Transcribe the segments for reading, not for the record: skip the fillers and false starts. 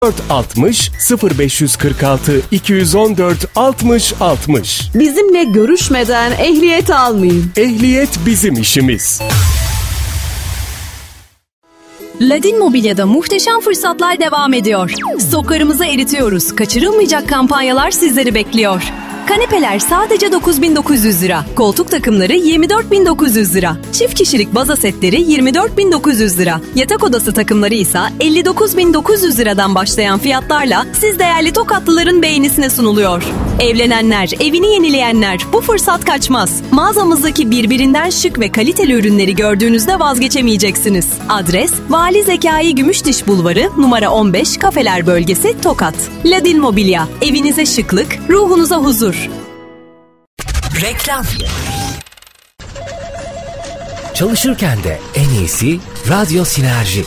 60 0546 214 60 60. Bizimle görüşmeden ehliyet almayın. Ehliyet bizim işimiz. Ladin Mobilya'da muhteşem fırsatlar devam ediyor. Stoklarımızı eritiyoruz. Kaçırılmayacak kampanyalar sizleri bekliyor. Kanepeler sadece 9.900 lira. Koltuk takımları 24.900 lira. Çift kişilik baza setleri 24.900 lira. Yatak odası takımları ise 59.900 liradan başlayan fiyatlarla siz değerli Tokatlıların beğenisine sunuluyor. Evlenenler, evini yenileyenler, bu fırsat kaçmaz. Mağazamızdaki birbirinden şık ve kaliteli ürünleri gördüğünüzde vazgeçemeyeceksiniz. Adres: Vali Zekai Gümüşdiş Bulvarı, numara 15, Kafeler Bölgesi, Tokat. Ladin Mobilya, evinize şıklık, ruhunuza huzur. Reklam. Çalışırken de en iyisi Radyo Sinerji.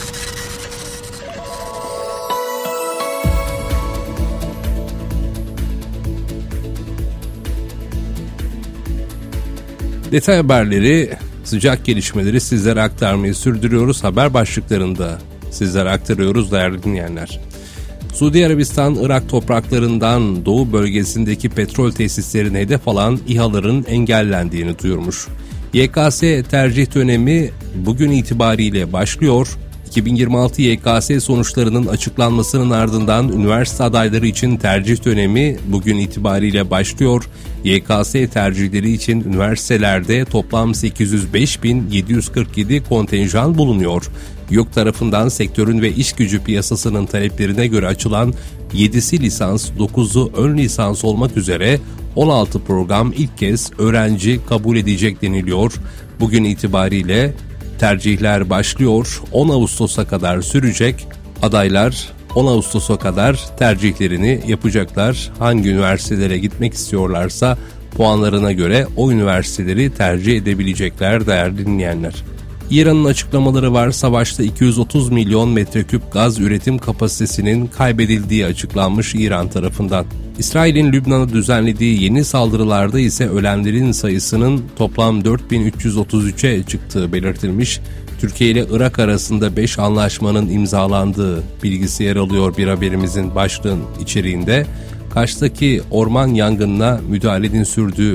Detay haberleri, sıcak gelişmeleri sizlere aktarmayı sürdürüyoruz. Haber başlıklarında sizlere aktarıyoruz değerli dinleyenler. Suudi Arabistan, Irak topraklarından doğu bölgesindeki petrol tesislerine hedef alan İHA'ların engellendiğini duyurmuş. YKS tercih dönemi bugün itibariyle başlıyor. 2026 YKS sonuçlarının açıklanmasının ardından üniversite adayları için tercih dönemi bugün itibariyle başlıyor. YKS tercihleri için üniversitelerde toplam 805.747 kontenjan bulunuyor. YÖK tarafından sektörün ve iş gücü piyasasının taleplerine göre açılan 7'si lisans, 9'u ön lisans olmak üzere 16 program ilk kez öğrenci kabul edecek deniliyor. Bugün itibariyle tercihler başlıyor. 10 Ağustos'a kadar sürecek. Adaylar 10 Ağustos'a kadar tercihlerini yapacaklar. Hangi üniversitelere gitmek istiyorlarsa puanlarına göre o üniversiteleri tercih edebilecekler değerli dinleyenler. İran'ın açıklamaları var. Savaşta 230 milyon metreküp gaz üretim kapasitesinin kaybedildiği açıklanmış İran tarafından. İsrail'in Lübnan'a düzenlediği yeni saldırılarda ise ölenlerin sayısının toplam 4.333'e çıktığı belirtilmiş. Türkiye ile Irak arasında 5 anlaşmanın imzalandığı bilgisi yer alıyor bir haberimizin başlığın içeriğinde. Kaş'taki orman yangınına müdahalenin sürdüğü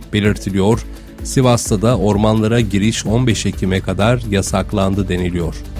belirtiliyor. Sivas'ta da ormanlara giriş 15 Ekim'e kadar yasaklandı deniliyor.